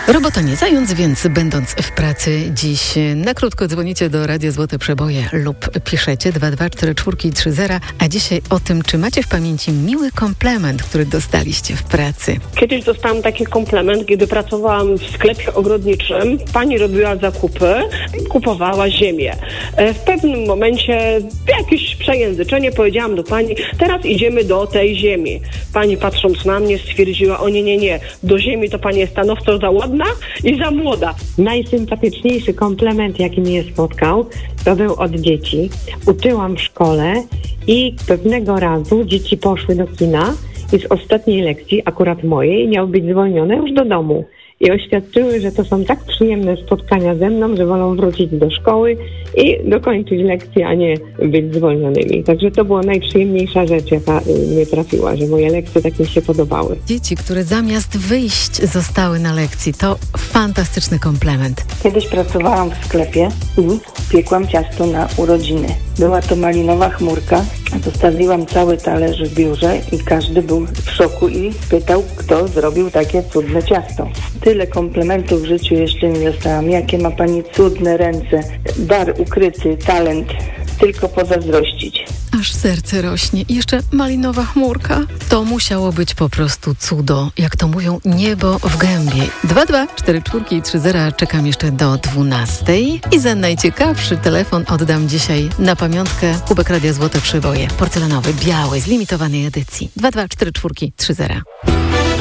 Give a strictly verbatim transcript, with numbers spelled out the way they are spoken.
Robota nie zając, więc będąc w pracy dziś na krótko dzwonicie do Radia Złote Przeboje lub piszecie dwa dwa cztery cztery trzy zero, a dzisiaj o tym, czy macie w pamięci miły komplement, który dostaliście w pracy. Kiedyś dostałam taki komplement, kiedy pracowałam w sklepie ogrodniczym. Pani robiła zakupy, kupowała ziemię. W pewnym momencie jakieś przejęzyczenie, powiedziałam do pani, teraz idziemy do tej ziemi. Pani patrząc na mnie stwierdziła, o nie, nie, nie, do ziemi to pani jest stanowczo za ładna i za młoda. Najsympatyczniejszy komplement, jaki mnie spotkał, to był od dzieci. Uczyłam w szkole i pewnego razu dzieci poszły do kina i z ostatniej lekcji, akurat mojej, miały być zwolnione już do domu. I oświadczyły, że to są tak przyjemne spotkania ze mną, że wolą wrócić do szkoły i dokończyć lekcję, a nie być zwolnionymi. Także to była najprzyjemniejsza rzecz, jaka mnie trafiła, że moje lekcje tak mi się podobały. Dzieci, które zamiast wyjść zostały na lekcji, to fantastyczny komplement. Kiedyś pracowałam w sklepie i piekłam ciasto na urodziny. Była to malinowa chmurka. Zostawiłam cały talerz w biurze i każdy był w szoku i pytał, kto zrobił takie cudne ciasto. Tyle komplementów w życiu jeszcze nie dostałam. Jakie ma pani cudne ręce, dar ukryty, talent, tylko pozazdrościć. Aż serce rośnie. I jeszcze malinowa chmurka. To musiało być po prostu cudo. Jak to mówią, niebo w gębie. dwa dwa cztery cztery trzy zero. Czekam jeszcze do dwunastej. I za najciekawszy telefon oddam dzisiaj na pamiątkę kubek Radia Złote Przeboje. Porcelanowy, biały, z limitowanej edycji. dwa dwa cztery cztery trzy zero.